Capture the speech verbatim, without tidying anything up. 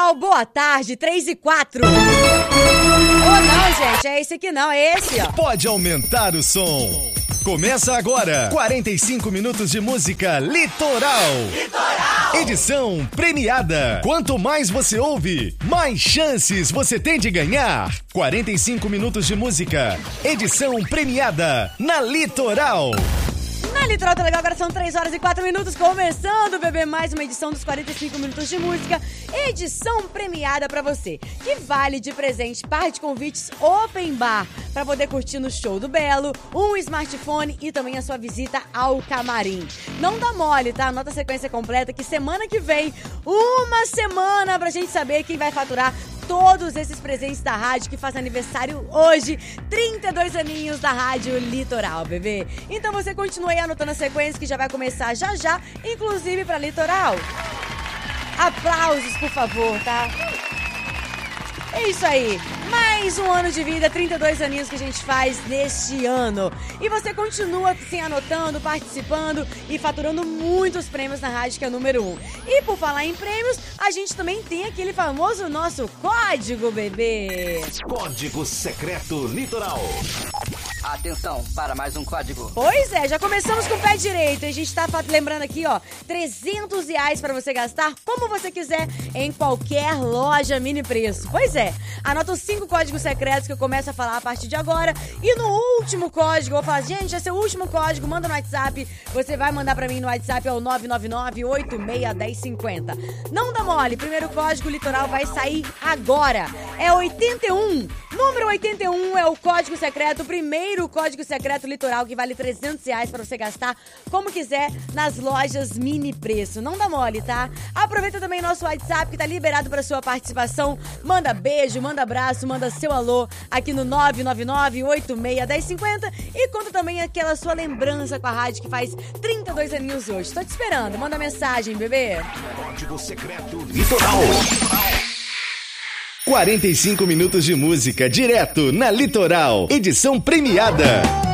Litoral, boa tarde, três e quatro. Oh, não, gente, é esse aqui não, é esse, ó. Pode aumentar o som. Começa agora, quarenta e cinco minutos de música Litoral. Litoral. Edição premiada. Quanto mais você ouve, mais chances você tem de ganhar. quarenta e cinco minutos de música, edição premiada na Litoral. Na Litoral tá legal, agora são três horas e quatro minutos, começando, bebê, mais uma edição dos quarenta e cinco minutos de música, edição premiada pra você, que vale de presente par de convites open bar, pra poder curtir no show do Belo, um smartphone e também a sua visita ao camarim. Não dá mole, tá? Anota a sequência completa que semana que vem, uma semana pra gente saber quem vai faturar todos esses presentes da rádio que faz aniversário hoje, trinta e dois aninhos da Rádio Litoral, bebê. Então você continua aí anotando a sequência que já vai começar já já, inclusive pra Litoral. Aplausos, por favor, tá? É isso aí, mais um ano de vida, trinta e dois aninhos que a gente faz neste ano. E você continua se anotando, participando e faturando muitos prêmios na rádio, que é o número um. E por falar em prêmios, a gente também tem aquele famoso nosso código, bebê. Código Secreto Litoral. Atenção para mais um código. Pois é, já começamos com o pé direito. E a gente tá lembrando aqui, ó, trezentos reais para você gastar como você quiser em qualquer loja mini preço. Pois é, anota os cinco códigos secretos que eu começo a falar a partir de agora. E no último código, eu vou falar, gente, esse é o último código, manda no WhatsApp. Você vai mandar pra mim no WhatsApp, é o nove nove nove, oito seis um zero cinco zero. Não dá mole, primeiro código Litoral vai sair agora. É oitenta e um. Número oitenta e um é o código secreto, o primeiro código secreto Litoral, que vale trezentos reais pra você gastar como quiser nas lojas mini preço. Não dá mole, tá? Aproveita também nosso WhatsApp que tá liberado pra sua participação. Manda beijo, manda abraço, manda seu alô aqui no nove nove nove, oito seis um zero cinco zero e conta também aquela sua lembrança com a rádio que faz trinta e dois aninhos hoje. Tô te esperando, manda mensagem, bebê. Código Secreto Litoral. quarenta e cinco minutos de música direto na Litoral, edição premiada.